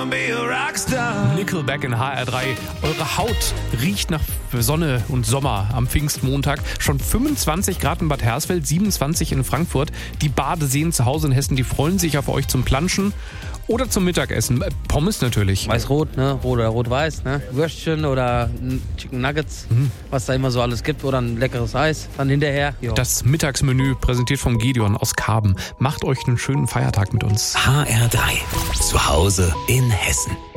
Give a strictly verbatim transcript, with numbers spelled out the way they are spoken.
Nickelback in H R drei. Eure Haut riecht nach Sonne und Sommer am Pfingstmontag. Schon fünfundzwanzig Grad in Bad Hersfeld, siebenundzwanzig in Frankfurt. Die Badeseen zu Hause in Hessen, die freuen sich auf euch zum Planschen oder zum Mittagessen. Pommes natürlich. Weiß-Rot, ne? Oder Rot-Weiß, ne? Würstchen oder Chicken Nuggets, mhm. was da immer so alles gibt. Oder ein leckeres Eis dann hinterher. Jo. Das Mittagsmenü präsentiert vom Gideon aus Karben. Macht euch einen schönen Feiertag mit uns. H R drei. Zu Hause in Hessen.